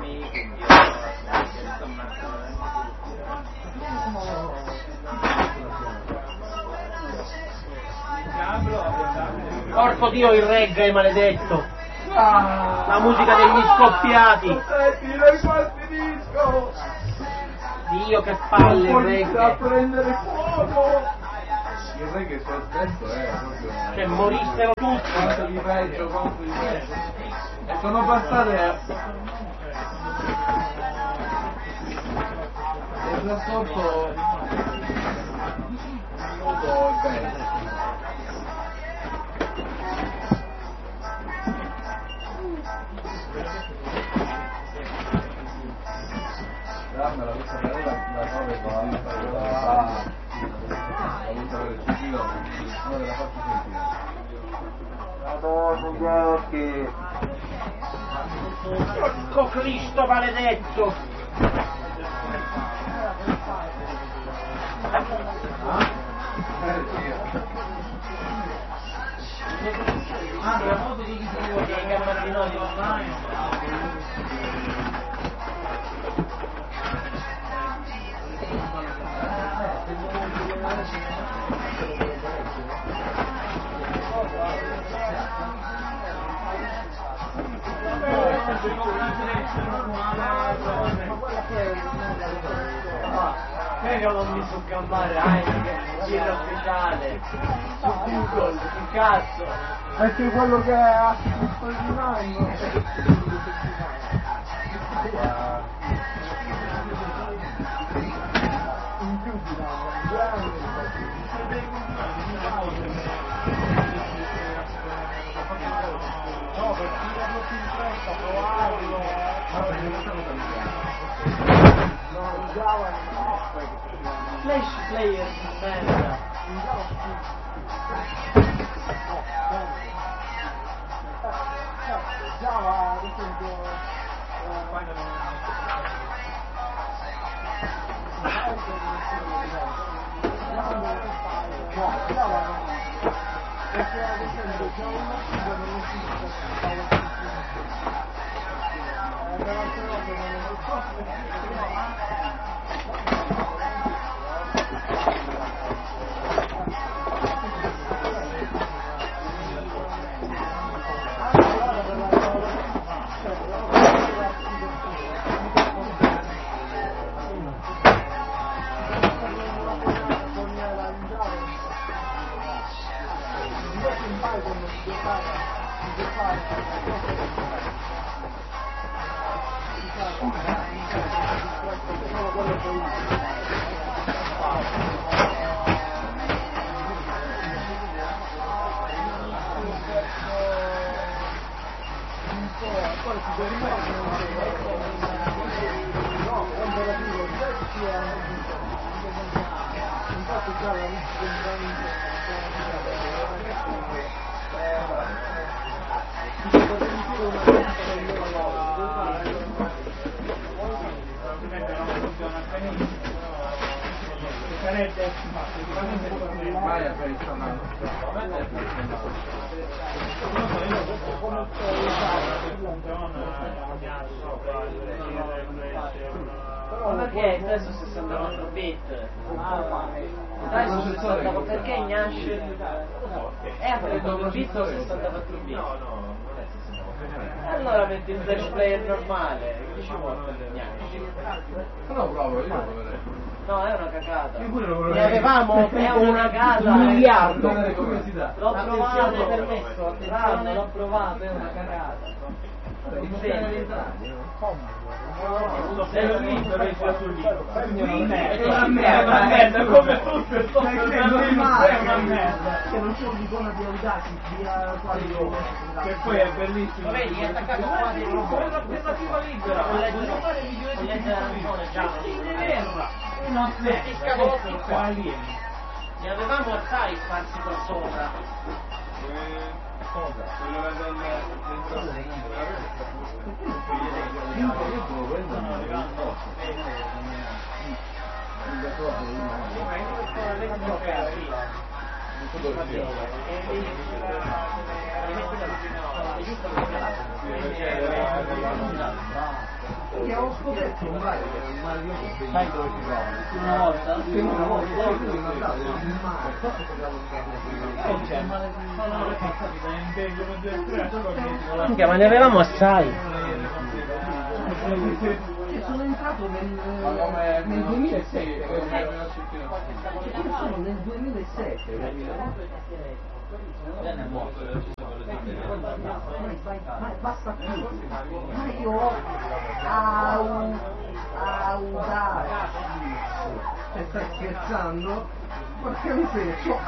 Porco Dio, il reggae maledetto! La musica degli scoppiati! Dio, che palle il reggae! A prendere fuoco! Il reggae sul testo è proprio... Che morissero tutti! Quanto di peggio, quanto di peggio! E sono passate... E da sotto... Tutto il peggio. Dammela questa carriera da 9 va non la faccio sentire. Madonna gli occhi. Porco Cristo maledetto! Ah, la foto di chi si vuole che i campanelloni online. Io non mi so campare giro ufficiale su Google, che cazzo? Perché quello che ha scritto il design in più no, per tirarlo più in fretta, provarlo. No, Java Flash player di merda. Java, ad esempio, perché ad esempio già un motivo non esiste Ma perché adesso 64 bit? Dai, su 64, perché Ignace? A 32 bit o 64 bit? No, non è 64. Allora metti il flash player normale, che ci vuole per Ignace? No, bravo, io lo vorrei. No, è una cagata. Ne avevamo È una cagata. un miliardo. L'ho provato, permesso, attivarlo, l'ho provato, è una cagata. Se lo visto messo sul libro è una merda, come tutto il software è una merda. Che non sono di come Audacity, via quali che poi è bellissimo. Vedi, è attaccato qua dentro un'alternativa libera. Voglio fare video di arancione già. Non sei scavoti qua alieni. Ne avevamo assai sparsi per sopra. Cosa? Quello Sì, avevo scoperto un mare che era il mare di Oco. Sai dove si trova? Una volta? Sì, una volta, sì, lui mi ha dato il mare. Ma ne avevamo assai. Sono entrato nel 2007. Io sono nel 2007, ma basta più. Ma io ho stai scherzando? Porca miseria, c'ho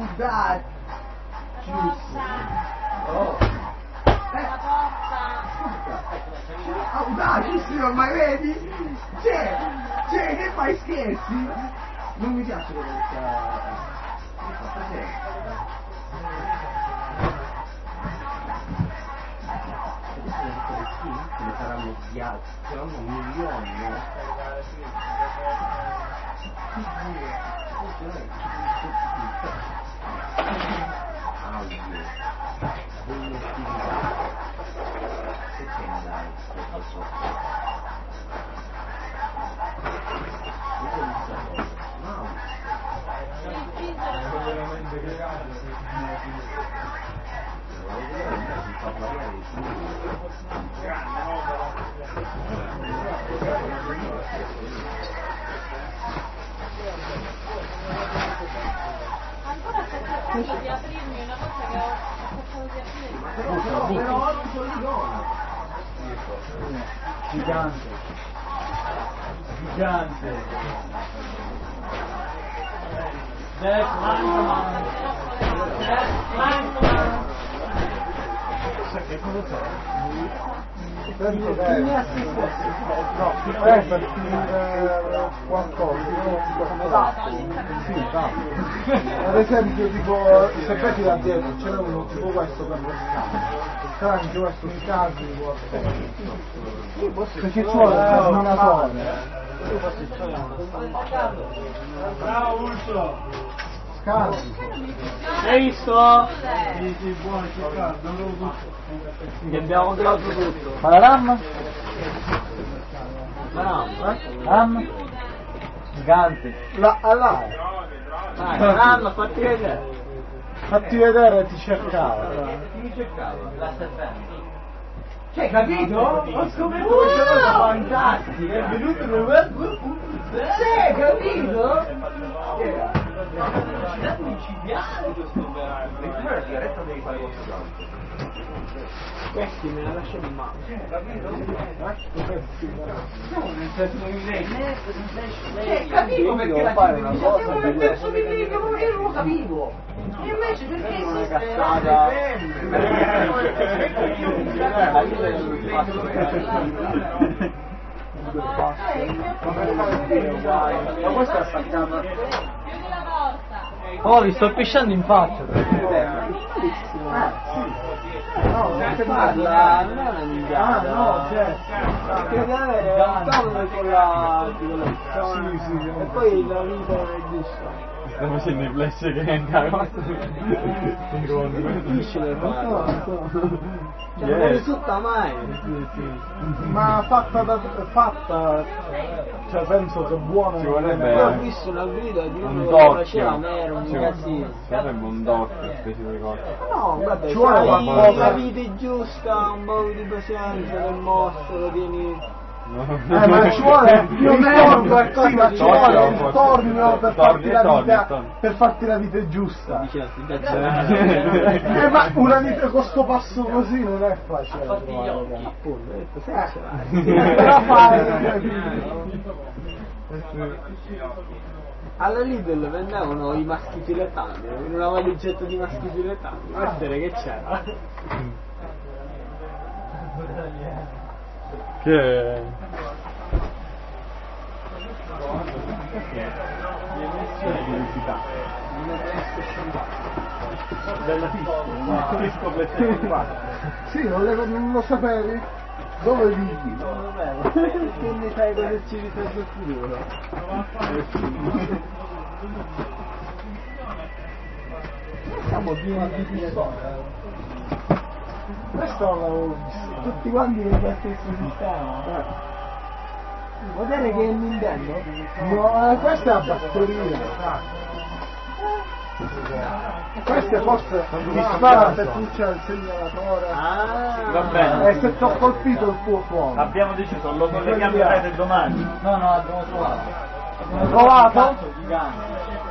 audacissimo, ma vedi? Cioè, che fai scherzi? Non mi piace questa ce ne saranno saranno milioni, Ancora sto cercando di aprirmi una cosa che ho cercato di aprire. però non sono ligona. Gigante. Che cosa c'è? Penso che no, per finire qualcosa, come dato. Sì, esatto. Ad esempio tipo se peti da dietro c'era uno tipo questo per lo scambio. C'era anche questo scambio di qualcosa. Perché ci vuole una sola. Bravo Urso! Hai visto? Sì, buono, Gli abbiamo trovato tutto. ma la RAM? Ma no, RAM? Gigante. La Dai, fatti vedere. fatti vedere ti cercava. La serpente. Cioè, capito? Ho scoperto questa cosa fantastica. È venuto sì, capito? La sigaretta devi fare Questi me la lasciano in mano. Capivo perché la gente mi dice siamo nel terzo millennio, io non lo capivo. E invece perché esiste Ma questa è staccata. Chiudi la porta. Oh, vi sto pisciando in faccia. No, che Parla, non è una minchiata. no, c'è. Perché deve avere un tavolo con la Sì. e poi la vita è giusta. Stiamo facendo i flash che entra cosa. Difficile fare. Cioè, non Yes. risulta mai. Ma fatta, cioè penso che buona. Ci vorrebbe- Io ho visto una guida di Un uno che doppio. faceva nero, un casino. Sarebbe un doppio specie di cose. No, guarda, Ci vuole c'hai qualcosa. la vita giusta, un po' di pazienza del mostro, lo tieni. Ma ci vuole Più o meno qualcosa sì, ma di ci vuole tornio, un tornio per farti la tornio, vita tornio. per farti la vita giusta. Diceva, Ma una vita con sto passo così non è facile. appunto, ho detto, sì, Però fai. alla Lidl vendevano i maschi filettati, in una valigetta di maschi filettati, a vedere che c'era. Che Bella sì, non lo sapevi? Dove vivi? Quindi sai cosa ci riserva il futuro. Siamo pieni di pistole. Questo l'avevo visto. Tutti quanti nello stesso sistema. Vedere che è il Nintendo? No, questa è la batteria. Questo forse mi spara se tu c'è il segnalatore. Va bene. E se ti ho colpito il tuo suono. Abbiamo deciso, lo colleghiamo in rete domani. No, abbiamo trovato. Trovato? Gigante.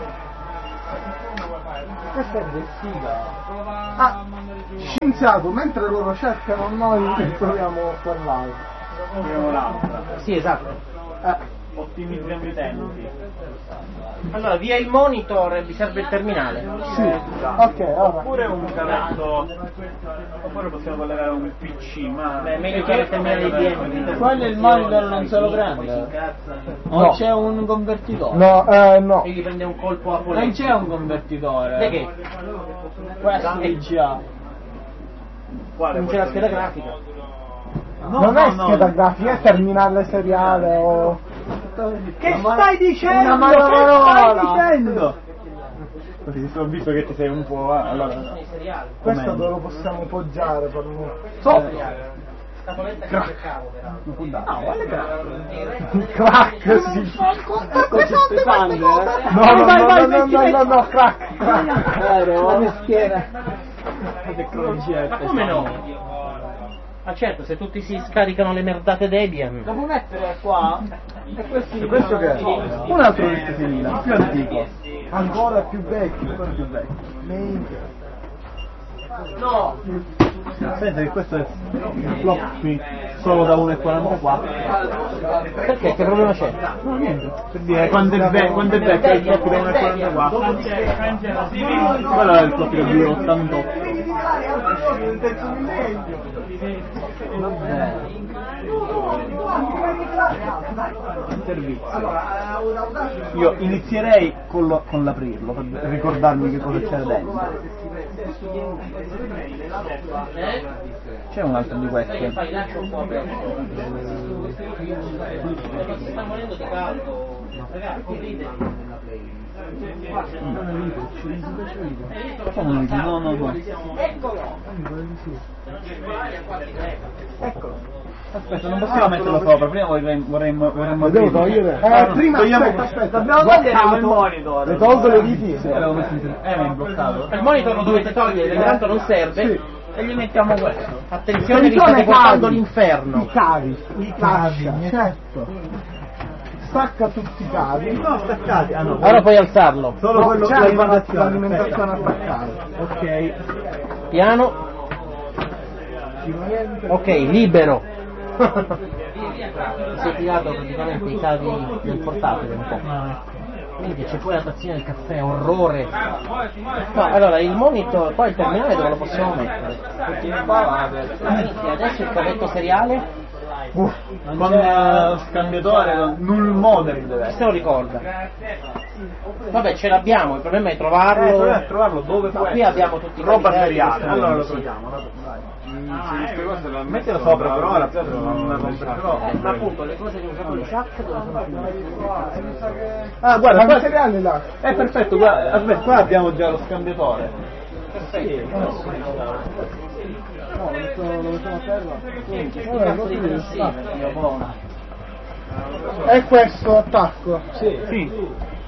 Questa è vestita. Ah, scienziato, mentre loro cercano noi troviamo quell'altro. Proviamo l'altra. Sì, esatto. Ottimizziamo i tempi. Allora, via il monitor e vi serve il terminale. Sì, ok, allora. Oppure un cavetto. Oppure possiamo collegare un PC, ma. Beh, meglio che il terminale IBM. Quello il monitor non se lo prende. O No. c'è un convertitore? No, no. E gli prende un colpo a Non polletto. c'è un convertitore. Sai che? Questo è VGA. Quale Non c'è la scheda grafica. Non è scheda grafica, è terminale seriale o... Che stai dicendo? Una manovarola! Che stai dicendo? Così, ho visto che ti sei un po'. Allora. Questo Com'è? dove lo possiamo poggiare per noi? Scatoletta che cercavo, però. No, guarda che. Crack, sì. Così pesante, No, crack. La mia schiena. Ma come no? Ah certo, se tutti si scaricano le merdate Debian. La puoi mettere qua? E Questo che è? Un altro vestitino, più antico. Ancora più vecchio. Ancora più vecchio. No! Senta che questo è il floppy solo da 1,44. Perché? Che problema c'è? No, niente. Per dire quando è vecchio il floppy da 1,44. Quello è il floppy da 2,88. Servizio. Io inizierei con l'aprirlo per ricordarmi che cosa c'è dentro. C'è un altro di questi. Fai lascia un po' aperto. Perché si sta morendo di caldo. Ragazzi, copritevi. No. Eccolo. Aspetta, non possiamo metterlo sopra, prima vorremmo Devo togliere? Prima aspetta, abbiamo togliere il monitor. Le tolgo le viti? L'avevo messo in ma è bloccato. Il monitor lo dovete togliere, perché tanto non serve. Sì. E gli mettiamo questo. Attenzione, vi state portando l'inferno. I cavi, certo. Stacca tutti i cavi. No, staccati. Ah no. Ora puoi alzarlo. Solo quello c'è l'alimentazione attaccata. Ok. Piano. Ok, libero. Si è tirato praticamente i cavi del portatile un po'. Quindi c'è poi la tazzina del caffè, orrore. No, allora il monitor, poi il terminale dove lo possiamo mettere? Adesso il cavetto seriale. Con scambiatore, null model deve Chi essere. se lo ricorda? Vabbè, ce l'abbiamo, il problema è trovarlo. Trovarlo dove può Qui essere. abbiamo tutti i Roba criteri, seriale. questi Allora lo sì. troviamo. Mettilo sopra però ora non la comprerò. Ma appunto le cose che usavo in Chuck dove sono finite? Ah guarda, Quanti qua cereali là? è perfetto, guarda, aspetta, qua abbiamo già lo scambiatore. È questo attacco? Sì.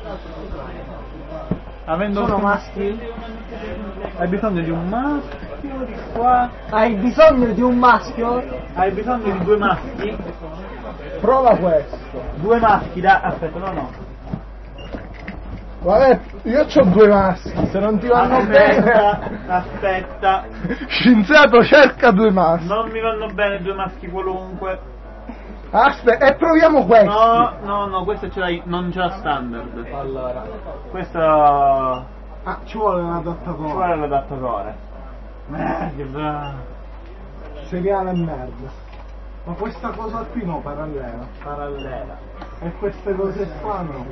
Avendo Sono maschi? hai bisogno di un maschio di qua, Hai bisogno di un maschio? hai bisogno di due maschi, Prova questo. due maschi da. Aspetta, no. Vabbè, io ho due maschi, se non ti vanno Aspetta, bene. aspetta. Scienziato cerca due maschi. Non mi vanno bene due maschi qualunque. Aspetta, e proviamo questo. No, questa ce l'hai, non ce l'ha standard. Allora. Questa Ah, ci vuole un ci adattatore. vuole l'adattatore. Che bravo. Seriale e merda. Ma questa cosa qui no, parallela. E queste cose qua no.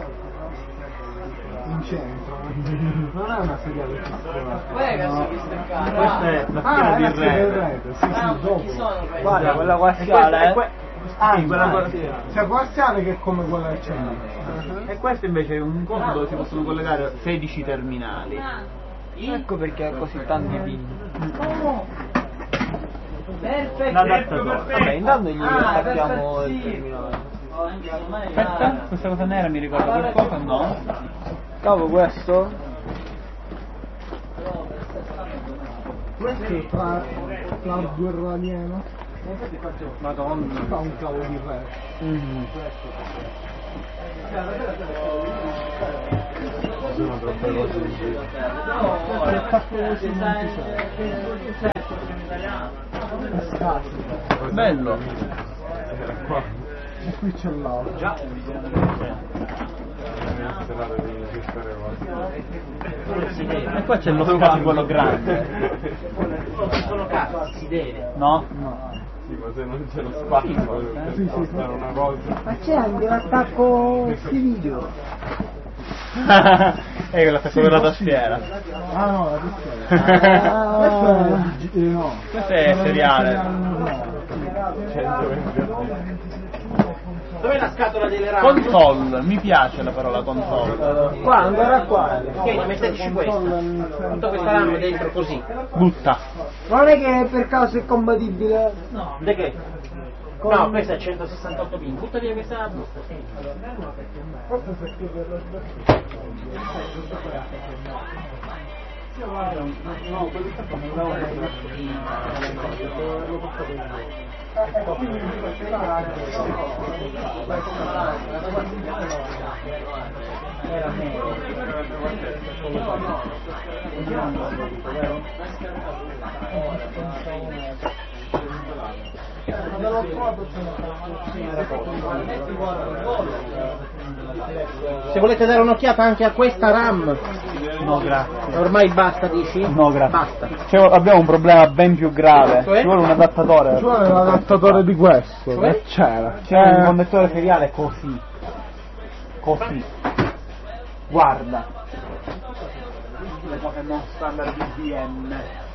In centro. Non è una seriale piccola. Questa che staccare. Questa è la scheda di ragazzi, del rete. rete. Sì, dopo. Chi sono questi? Guarda, quella guanciale, sì, quella Sia parziale che come quella del centro. E questo invece è un coso dove si possono collegare 16 terminali. Ecco perché ha così tanti pin. L'adattatore. Vabbè, intanto gli attacchiamo il terminale. Aspetta, questa cosa nera mi ricorda qualcosa? No? Cavo questo? Questo tra l'hardware alieno Madonna. fa un cavo di re. Sono troppe cose di giro. Se fatto così non ti sa. Bello. Era qua. E qui c'è l'altro. Già. E qua c'è lo scatto quello grande. Sono cazzi, si deve. No? Sì, ma se non c'è lo spazio, Sì, per spostare una cosa. Ma c'è anche l'attacco video. L'attacco della tastiera. Ah no, la tastiera. Questo è no. Questo è seriale. No. 120. Dov'è la scatola delle rame? Console, mi piace la parola console. Qua, ancora qua. Ok, metteteci questa. Tutta questa rame dentro così. Butta. Non è che per caso è compatibile? De che? No, questa è 168 pin. Butta via questa busta. Forse perché per No, quello che non era Se volete dare un'occhiata anche a questa RAM, No, grazie. ormai basta, dici? No, grazie. Basta. Abbiamo un problema ben più grave. Cioè? Ci vuole un adattatore. Ci vuole l'adattatore di questo, Cioè? che c'era. C'è un connettore seriale così. Così. Guarda. Le cose non standard BBM.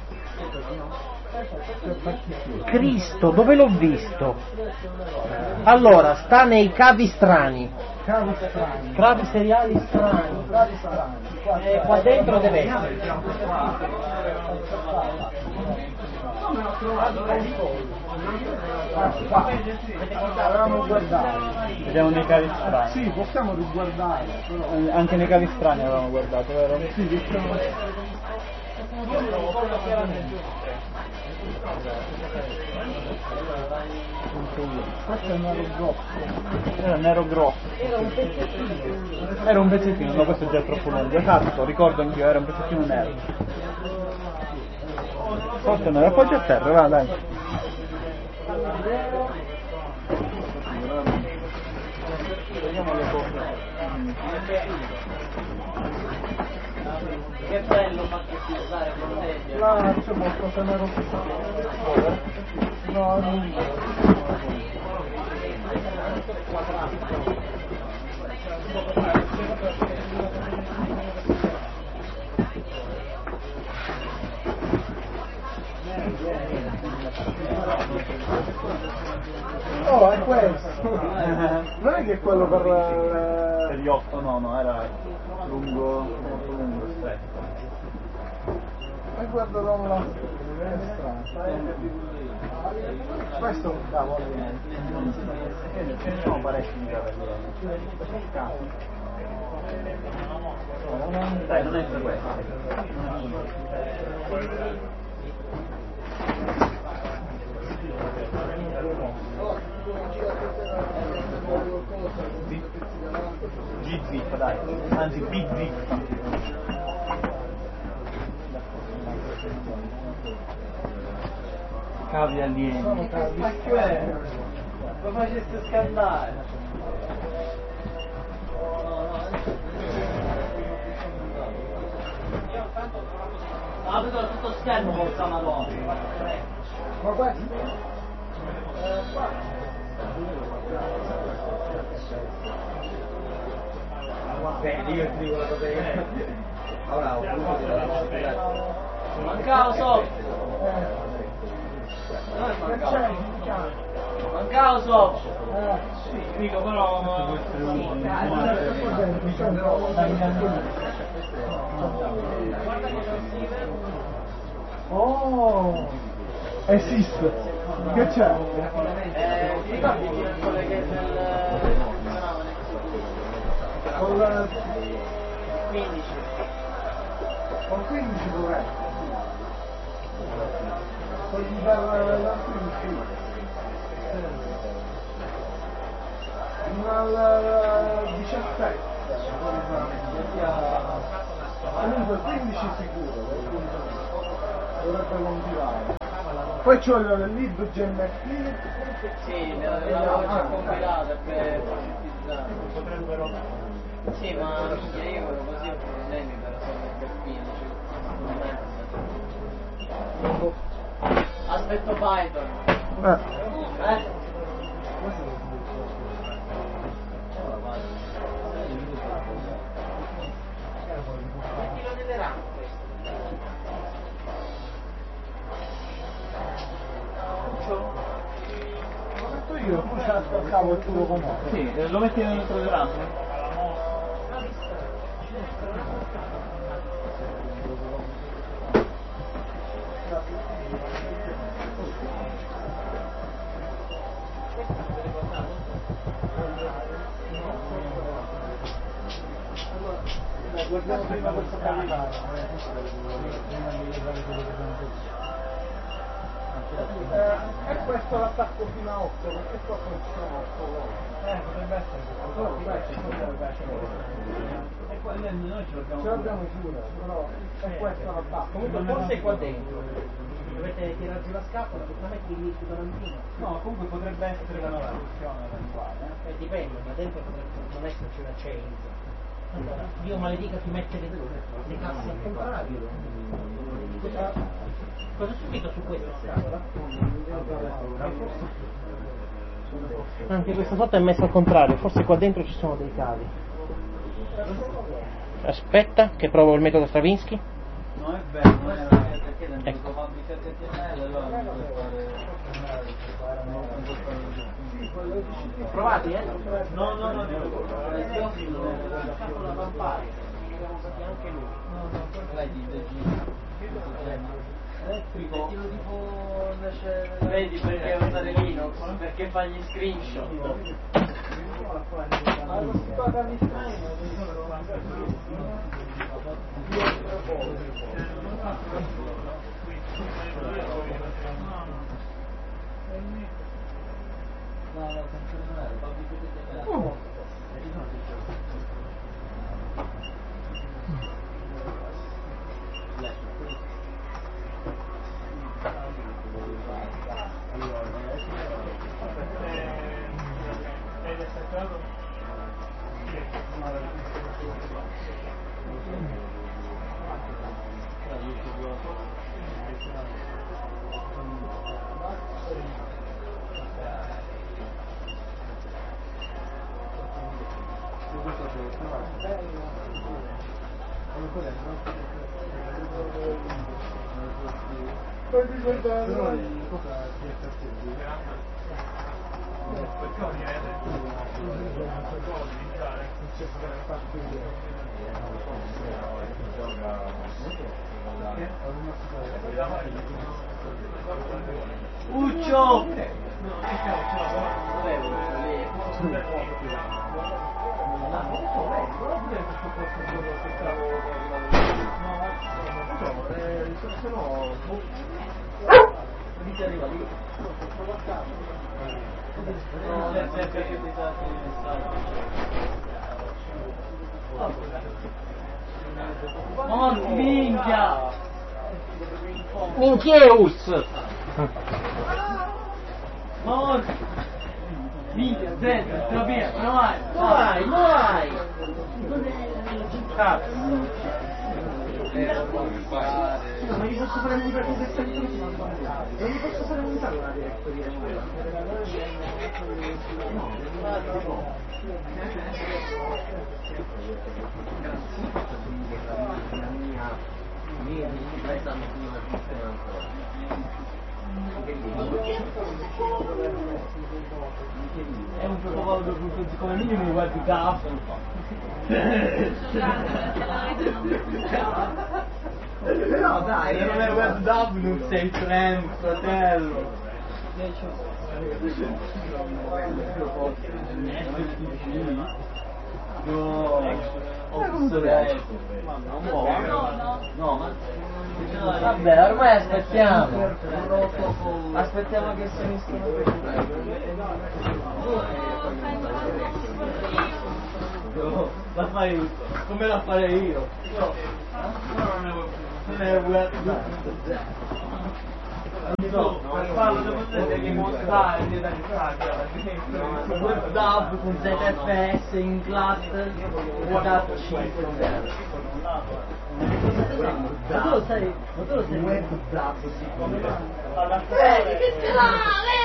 Cristo, dove l'ho visto? Allora, sta nei cavi strani. Cavi strani. Cavi seriali strani. Cavi strani. Qua dentro deve essere. Avevamo guardato. Vediamo nei cavi strani. Sì, possiamo riguardare, però. Anche nei cavi strani avevamo guardato, vero? Sì, possiamo. Questo è nero grosso. Era nero grosso. Era un pezzettino, no, questo è già troppo lungo. Esatto, ricordo anch'io, era un pezzettino nero. Forse nero, appoggia a terra, va dai. Vediamo le cose. Che bello fatto usare con te. Là c'è qualcosa nero. No, non. Oh, è questo! Non è che è quello per gli 8, no, era lungo, molto lungo, stretto. E guarda da un lato, è strano. Questo è un cavolo. Ce ne sono parecchi di cavelli. Dai, non è per questo. G-Zip, dai, anzi B-Zip. Cavi alieni. Sono cavi. Ma che è? Lo faceste scandare. Ha avuto tutto schermo con sta madonna. Ma questo? Bene, io ti dico la cosa che ora ho voluto dire mancava soft. Mancava soft. Sì, dico però Oh! Esiste! Che c'è? ti ricordi che del Con 15. con 15 dov'è? Togli dal 15. Al 17. Comunque 15 sicuro, dovrebbe non tirare. Poi c'ho il lead GMT. Sì, l'avevo già compilato per utilizzare. Potrebbero. Sì, ma io così ho problemi per per 15. Aspetto Python. Mettilo nelle RAM questo. L'ho detto io, poi c'è l'attaccavo il tuo comando. Sì, lo metti dentro le RAM. Guardiamo prima questo capitano. E questo l'attacco fino a 8, perché qua funziona 8 volte. Potrebbe essere E qua noi ce ce l'abbiamo pure, però è questo l'attacco. Comunque forse è qua dentro. Dovete tirare giù la scatola, perché metti il liquido davanti. No, comunque potrebbe essere la soluzione eventuale. Dipende, ma dentro potrebbe non esserci una chain. Allora, Dio maledica chi mette le casse al contrario. Cosa ho subito su questa scatola? Anche questa sotto è messa al contrario, forse qua dentro ci sono dei cavi. Aspetta, che provo il metodo Stravinsky. No, è bello, perché dentro Ecco. fabbrica TTL allora Provati, No, la vampare. Anche lui. Elettrico. Vedi perché usare Linux? Perché fa gli screenshot. Uccio! Minchia! Minchieus! Minchia, Z, Trapia, vai! Vai! Cazzo! Ma gli posso fare montare un pezzetto? Non gli posso fare montare una direttoria? È un protocollo come minimo guardi cazzo. No dai, non è WebW, sei trend, fratello. Vabbè, ormai aspettiamo. Aspettiamo che si uniscono la fai come la farei io. Non è WebDAV con ZFS in classe WebDAV 5. Ma tu lo sai WebDAV Vedi che ce l'ha,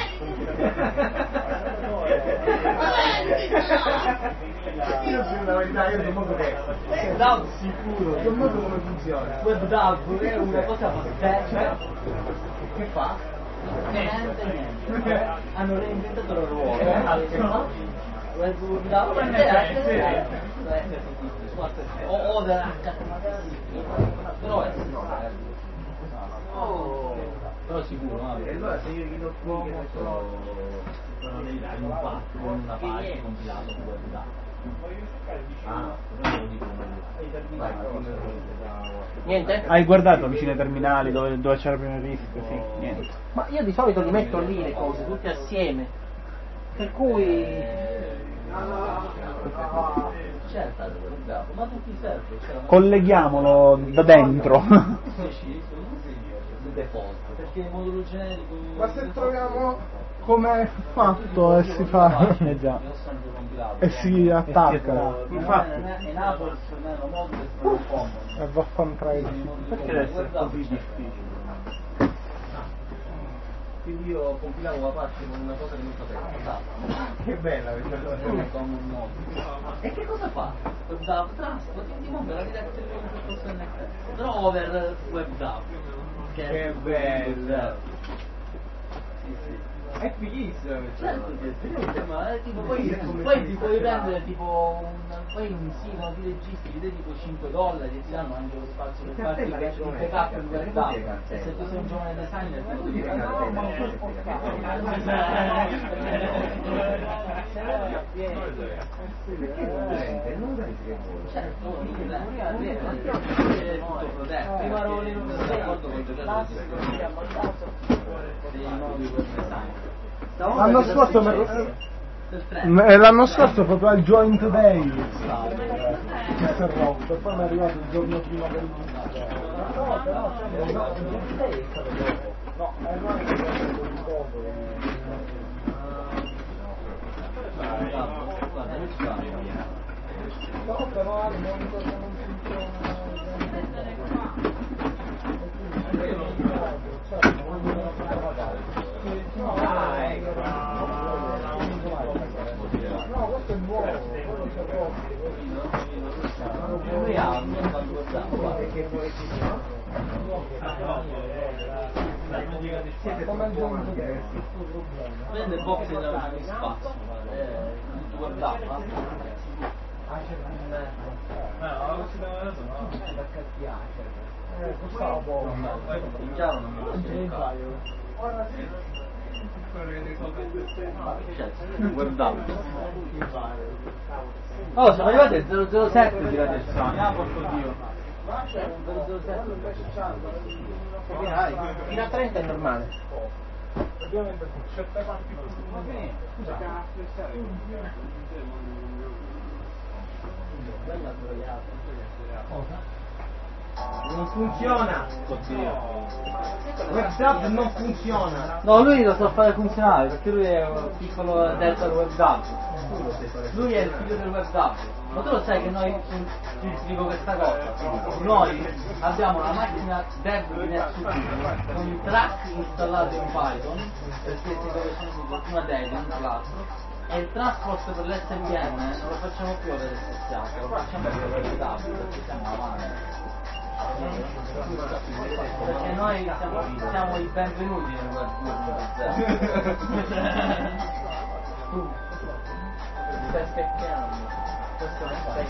Io sono la verità, io non modo che WebDAV sicuro. non modo come funziona. WebDAV è una cosa pazzesca. Che fa? Niente. Hanno reinventato il ruolo. WebDAV o dell'H però è però sicuro, E allora se io gli do qui che ne so con una pagina compilata con WebDAV. Niente? Hai guardato vicino ai terminali dove c'era prima il rischio? Sì, niente. Ma io di solito li metto lì le cose, tutte assieme. Per cui... Certo, ma non ti serve. Colleghiamolo da dentro. Default, perché il modulo generico. Ma se troviamo come è fatto e si fa Già. e si attacca Infatti. In Apple almeno modulo è proprio comodo. e va a fan trade. Perché deve essere così difficile? Quindi io compilavo la parte con una cosa che non sapevo. Che bella questa cosa. E che cosa fa? WebDAV Transport ti muove la direzione con questo NFS. Drover WebDAV. Che bello. Sì, sì. È fighissimo. Certo che è figo, ma tipo poi ti puoi prendere tipo poi un sito di registi ti dai tipo $5 e ti danno anche lo spazio per farti il backup in WebDAV. E se tu sei un giovane designer ti puoi dire certo, tutto protetto. Prima ero lì non sono d'accordo con il L'anno scorso l'anno scorso proprio al Joint Day mi si è rotto e poi mi è arrivato il giorno prima del no però il Joint Day è stato dopo no è dopo no però al monitor non funziona no, questo è nuovo, quello c'è posto. Lui ha un Come al giorno che è prende il box e dà di spazio. Tutto WebDAV. costava poco. In chiaro non me lo WebDAV. Oh, siamo arrivati al 007 tirate il sogno, porco Dio. 007 Fino a 30 è normale. Ovviamente con certe parti non funziona. WebDAV non funziona. No, lui lo sa fare funzionare perché lui è un piccolo delta del WebDAV. Lui è il figlio del WebDAV. Ma tu lo sai che noi, ti spiego questa cosa, noi abbiamo una macchina dev di NetSuite con il track installato in Python, perché se dove sono una Debian tra l'altro, e il transport per l'SVN non lo facciamo più per SSH, lo facciamo per il WebDAV perché siamo avanti. Perché noi siamo i benvenuti nel web. Tu stai scherzando. Questo non stai.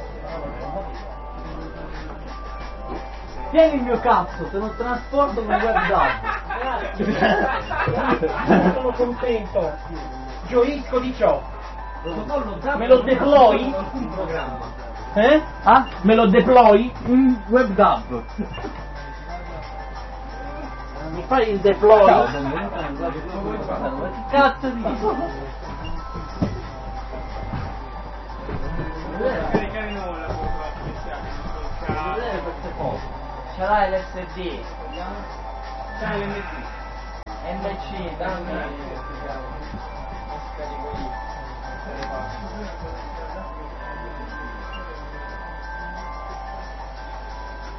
Tieni il mio cazzo, te lo trasporto con WebDAV. Sono contento. Gioisco di ciò. Me lo deploy? Un programma. Ah? Me lo deploy? WebDAV. Mi fai il deploy? Che cazzo dici? Ce l'hai l'SD? C'hai l'MC? MC, dammi.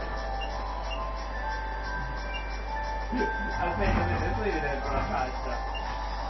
Aspetta, adesso devi vedere con la faccia.